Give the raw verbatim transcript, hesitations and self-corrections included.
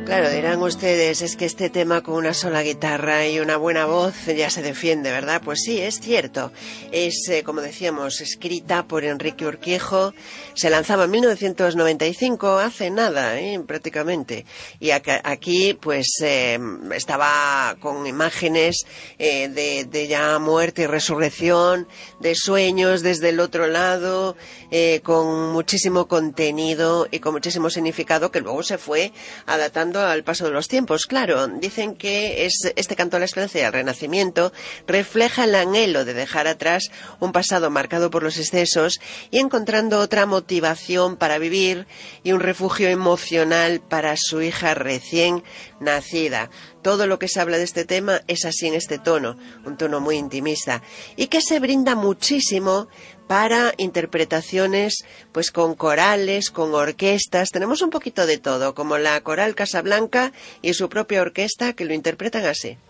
Claro, dirán ustedes, es que este tema con una sola guitarra y una buena voz ya se defiende, ¿verdad? Pues sí, es cierto. Es, eh, como decíamos, escrita por Enrique Urquijo. Se lanzaba en mil novecientos noventa y cinco, hace nada, ¿eh? prácticamente. Y acá, aquí, pues, eh, estaba con imágenes eh, de, de ya muerte y resurrección, de sueños desde el otro lado, eh, con muchísimo contenido y con muchísimo significado que luego se fue adaptando al paso de los tiempos. Claro, dicen que es este canto a la esperanza y al renacimiento refleja el anhelo de dejar atrás un pasado marcado por los excesos y encontrando otra motivación para vivir y un refugio emocional para su hija recién nacida. Todo lo que se habla de este tema es así en este tono, un tono muy intimista, y que se brinda muchísimo para interpretaciones pues con corales, con orquestas. Tenemos un poquito de todo, como la Coral Casablanca y su propia orquesta que lo interpretan así.